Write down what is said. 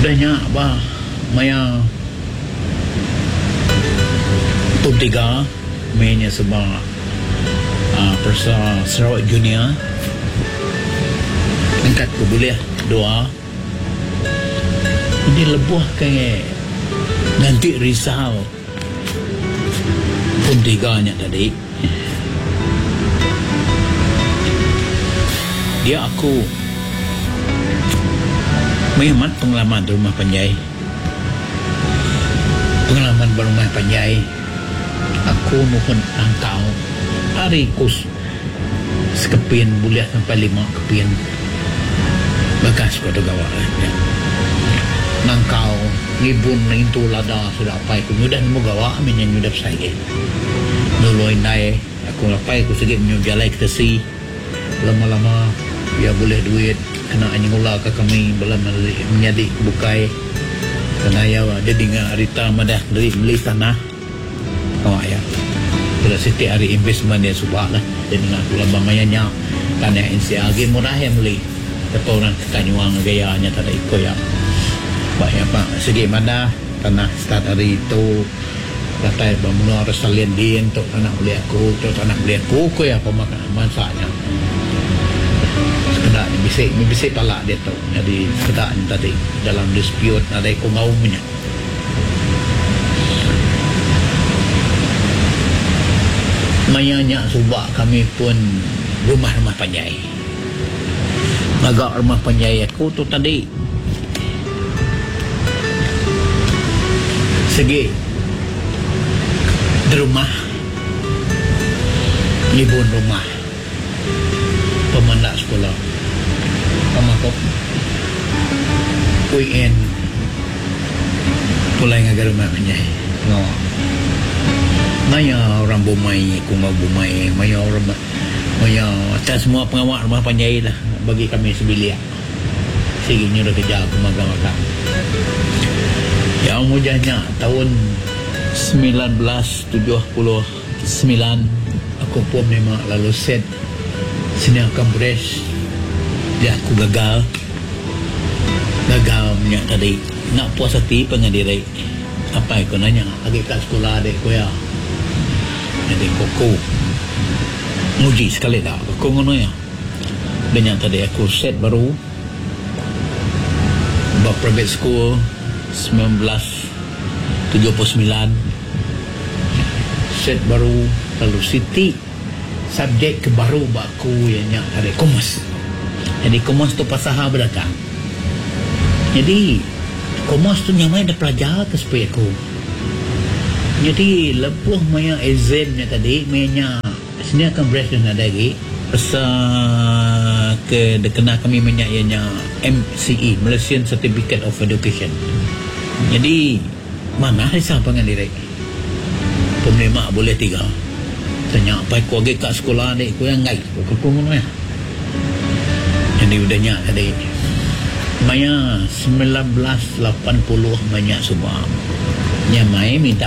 Udahnya ba maya Tuntiga mainnya sebab persa Sarawak Junior angkat ko boleh doa hindi lebuh kay nanti Rizal Tuntiganya tadi dia aku may amat pengalaman di rumah Panjay, pengalaman berumah Panjay. Aku mohon angkau arikus sekepin boleh sampai 5 kepin bagas pada gawaran ya. Nangkau ngibun itu lada sudah apa aku nyudah nemu gawa amin yang nyudah saya dulu indai aku lapai aku sedikit nyujalai ketesi lama-lama ya boleh duit kena anyula ke kami belum menjadi bukai kena ya jadi ngah arita madah beli tanah oh ya sudah setiap hari investment dia subah lah jadi ngah pula bamayanya tanah NCAG murah yang beli tapi orang kekanyuang gayanya tak ada ikut ya pak ya pak segi mana tanah start hari itu datai bangunan resalian din untuk tanah beli aku ya pemakan mansanya sekedar bisik palak dia tu jadi sekedar tadi dalam dispute ada ikut ngaumnya mayanya subak kami pun rumah Panjay agak rumah Panjay aku tu tadi segi di rumah libun rumah pemandak sekolah pemakop weekend pulai ngagar rumah Panjay no maya orang Bumai kunga Bumai maya orang maya atas semua pengawal rumah Panjay lah bagi kami sebilia segi nyuruh kerja aku magang-magang yang mujahnya tahun 1979 aku pun memang lalu set sini akan beres dia aku gagal punya tadi nak puas hati pengadiri apa aku nanya lagi kat sekolah adik aku ya jadi koko muji sekali dah aku ngono ya banyak tadi aku set baru buat private school 1979 set baru lalu Siti subjek ke baru baku yang ada komas jadi komas tu pasaha berdagang jadi komas tu nyamai ada pelajar ke supaya aku jadi lepuh maya examnya tadi mayanya sini akan beres dan ada lagi pasal ke kena kami menyayanya MCE Malaysian Certificate of Education jadi mana risau pengadiri penerima boleh 3 tanya apa aku lagi kat sekolah adik aku yang ngai aku ngono ya jadi udahnya tadi maya 1980 banyak semua nyamai minta